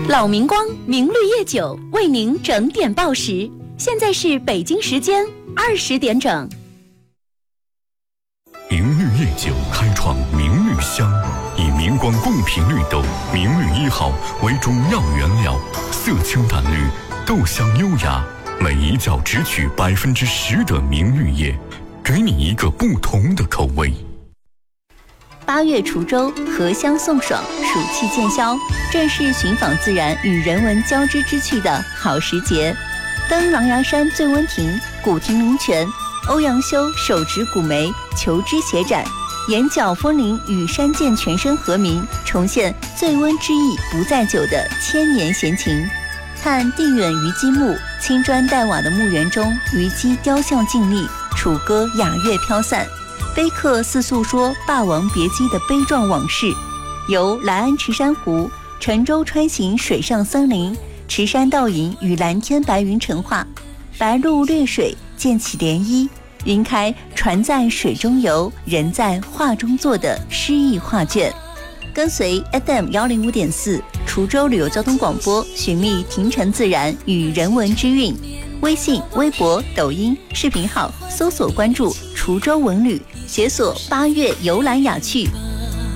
老明光明绿叶酒为您整点报时，现在是北京时间20点整。 明绿叶酒开创明绿香，以明光贡品绿豆明绿1号为中药原料，色清淡绿，豆香优雅，每一角只取10%的明绿叶，给你一个不同的口味。 8月滁州荷香送爽，暑气渐消，正是寻访自然与人文交织之趣的好时节。登狼牙山醉温亭，古亭灵泉，欧阳修手执古梅，求知协展，眼角风铃与山涧全身和鸣，重现醉温之意不在酒的千年闲情。看地远虞姬墓，青砖黛瓦的墓园中，虞姬雕像静立，楚歌雅乐飘散，碑刻似诉说霸王别姬的悲壮往事。由来安池珊瑚、沉舟穿行水上森林，池山倒影与蓝天白云成画，白鹭掠水，溅起涟漪，云开船在水中游，人在画中坐的诗意画卷。跟随 FM105.4 滁州旅游交通广播，寻觅亭城自然与人文之韵。微信、微博、抖音视频号搜索关注滁州文旅，解锁8月游览雅趣，